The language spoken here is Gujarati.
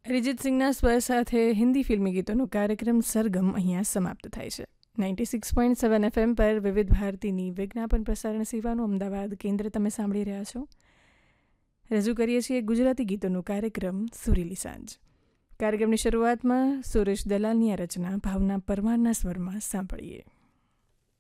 અરિજીત સિંહના સ્વર સાથે હિન્દી ફિલ્મી ગીતોનો કાર્યક્રમ સરગમ અહીંયા સમાપ્ત થાય છે. 96.7 FM પર વિવિધ ભારતીની વિજ્ઞાપન પ્રસારણ સેવાનું અમદાવાદ કેન્દ્ર તમે સાંભળી રહ્યા છો. રજૂ કરીએ છીએ ગુજરાતી ગીતોનો કાર્યક્રમ સુરીલી સાંજ. કાર્યક્રમની શરૂઆતમાં સુરેશ દલાલની આ રચના ભાવના પરમારના સ્વરમાં સાંભળીએ.